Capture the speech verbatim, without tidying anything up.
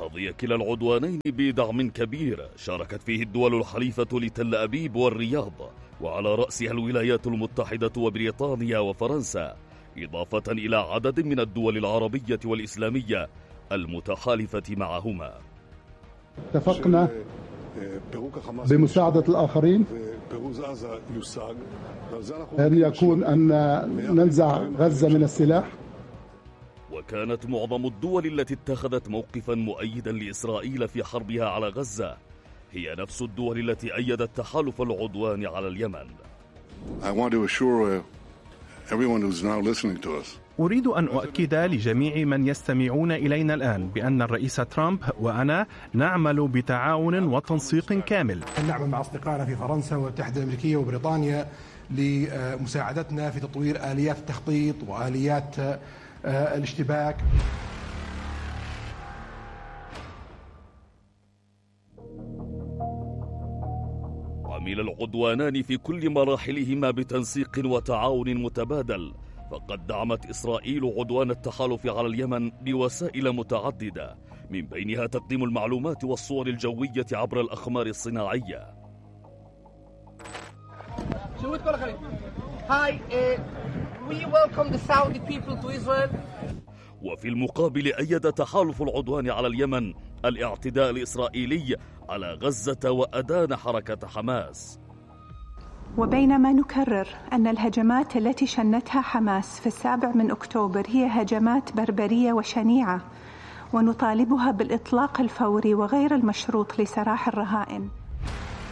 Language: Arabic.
رضي كلا العدوانين بدعم كبير شاركت فيه الدول الحليفة لتل أبيب والرياض، وعلى رأسها الولايات المتحدة وبريطانيا وفرنسا، إضافة إلى عدد من الدول العربية والإسلامية المتحالفة معهما. اتفقنا بمساعدة الآخرين أن يكون أن ننزع غزة من السلاح. وكانت معظم الدول التي اتخذت موقفا مؤيدا لإسرائيل في حربها على غزة هي نفس الدول التي أيدت تحالف العدوان على اليمن. I want to assure everyone who's now listening to us. أريد أن أؤكد لجميع من يستمعون إلينا الآن بأن الرئيس ترامب وأنا نعمل بتعاون وتنسيق كامل. نعمل مع أصدقائنا في فرنسا والمتحدة الأمريكية وبريطانيا لمساعدتنا في تطوير آليات التخطيط وآليات الاشتباك. عمل العدوانان في كل مراحلهما بتنسيق وتعاون متبادل، فقد دعمت إسرائيل عدوان التحالف على اليمن بوسائل متعددة، من بينها تقديم المعلومات والصور الجوية عبر الأقمار الصناعية. وفي المقابل أيد تحالف العدوان على اليمن الاعتداء الإسرائيلي على غزة وأدان حركة حماس. وبينما نكرر أن الهجمات التي شنتها حماس في السابع من أكتوبر هي هجمات بربرية وشنيعة، ونطالبها بالإطلاق الفوري وغير المشروط لسراح الرهائن،